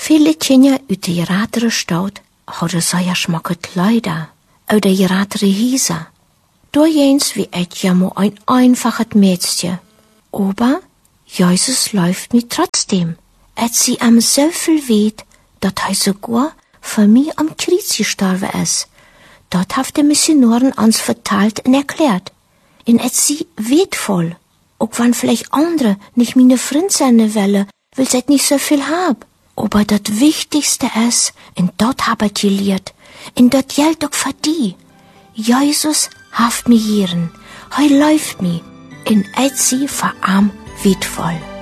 Viele Kinder uit de ratere stad hadden zeer schmakke Kleider oder ratere Häuser. Da jens wie ja nur ein einfaches Mädchen. Aber Jesus läuft mir trotzdem. Sie am so viel weht, dat hij sogar für mich am Kreuz gestorben ist. Dort hat der Missionarin uns verteilt und erklärt. Und sie wertvoll. Auch wenn vielleicht andere nicht meine Freund sein wollen, weil sie nicht so viel haben. Aber das Wichtigste ist, und dort hab ich gelehrt, und das gilt auch für die. Jesus haft mir hieren, läuft mir, und sie für am wertvoll.